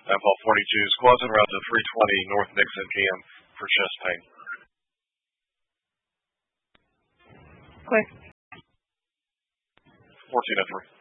Fastball 42. Squads en route to 320 North Nixon PM for chest pain. Quick. 14-3.